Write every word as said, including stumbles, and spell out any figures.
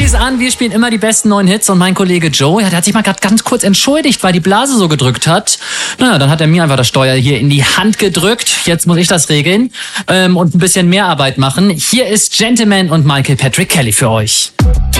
ist an, wir spielen immer die besten neuen Hits und mein Kollege Joe, ja, der hat sich mal gerade ganz kurz entschuldigt, weil die Blase so gedrückt hat. Naja, dann hat er mir einfach das Steuer hier in die Hand gedrückt. Jetzt muss ich das regeln ähm, und ein bisschen mehr Arbeit machen. Hier ist Gentleman und Michael Patrick Kelly für euch.